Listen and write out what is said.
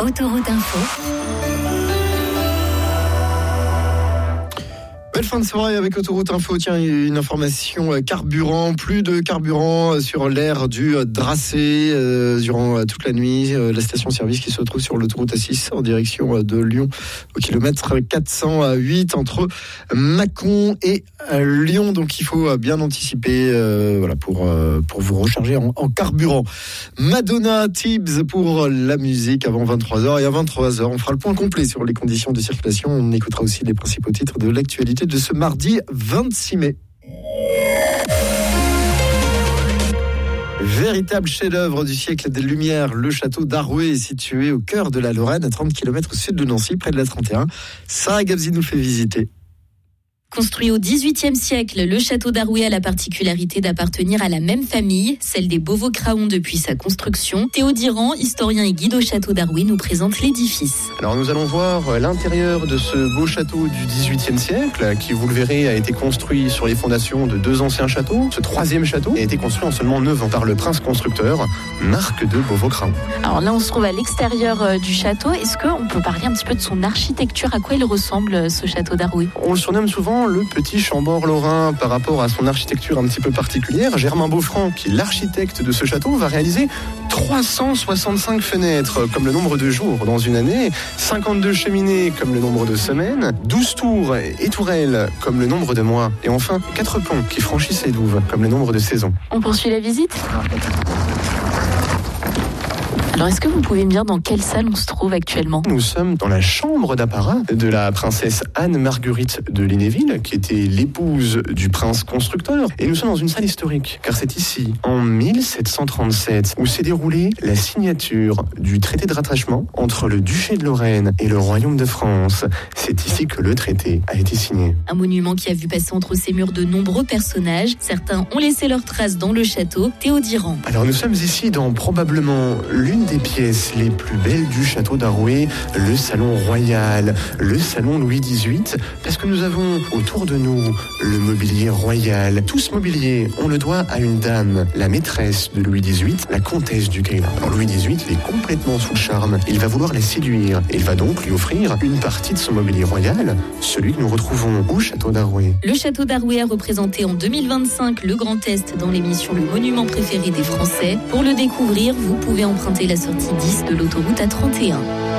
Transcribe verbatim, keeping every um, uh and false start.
Autoroute Info. Belle fin de soirée avec Autoroute Info. Tiens, une information carburant. Plus de carburant sur l'aire du Dracé euh, durant toute la nuit. Euh, la station-service qui se trouve sur l'autoroute A six en direction de Lyon au kilomètre quatre cent huit entre Mâcon et Lyon. Donc il faut bien anticiper euh, voilà, pour, euh, pour vous recharger en, en carburant. Madonna Tibbs pour la musique avant vingt-trois heures. Et à vingt-trois heures, on fera le point complet sur les conditions de circulation. On écoutera aussi les principaux titres de l'actualité de ce mardi vingt-six mai. Véritable chef-d'œuvre du siècle des Lumières, le château d'Arouet est situé au cœur de la Lorraine, à trente kilomètres au sud de Nancy, près de la trente et un. Sarah Gabzi nous fait visiter. Construit au dix-huitième siècle, le château d'Arouet a la particularité d'appartenir à la même famille, celle des Beauvau-Craon depuis sa construction. Théo Diran, historien et guide au château d'Arouet, nous présente l'édifice. Alors nous allons voir l'intérieur de ce beau château du dix-huitième siècle, qui, vous le verrez, a été construit sur les fondations de deux anciens châteaux. Ce troisième château a été construit en seulement neuf ans par le prince constructeur, Marc de Beauvau-Craon. Alors là, on se trouve à l'extérieur du château. Est-ce qu'on peut parler un petit peu de son architecture? À quoi il ressemble, ce château d'Arouet? On le surnomme souvent le petit Chambord lorrain par rapport à son architecture un petit peu particulière. Germain Beaufranc, qui est l'architecte de ce château, va réaliser trois cent soixante-cinq fenêtres comme le nombre de jours dans une année, cinquante-deux cheminées comme le nombre de semaines, douze tours et tourelles comme le nombre de mois, et enfin quatre ponts qui franchissent les douves comme le nombre de saisons. On poursuit la visite ? Alors, est-ce que vous pouvez me dire dans quelle salle on se trouve actuellement? Nous sommes dans la chambre d'apparat de la princesse Anne-Marguerite de Lunéville, qui était l'épouse du prince constructeur. Et nous sommes dans une salle historique, car c'est ici, en mille sept cent trente-sept, où s'est déroulée la signature du traité de rattachement entre le duché de Lorraine et le royaume de France. C'est ici que le traité a été signé. Un monument qui a vu passer entre ses murs de nombreux personnages. Certains ont laissé leurs traces dans le château. Théo Diran. Alors, nous sommes ici dans probablement l'une des pièces les plus belles du château d'Arouet, le salon royal, le salon Louis dix-huit, parce que nous avons autour de nous le mobilier royal. Tout ce mobilier, on le doit à une dame, la maîtresse de Louis dix-huit, la comtesse du Caïla. Alors Louis dix-huit, il est complètement sous le charme. Il va vouloir la séduire et il va donc lui offrir une partie de son mobilier royal, celui que nous retrouvons au château d'Arouet. Le château d'Arouet a représenté en deux mille vingt-cinq le Grand Est dans l'émission Le Monument préféré des Français. Pour le découvrir, vous pouvez emprunter la sortie dix de l'autoroute A trente et un.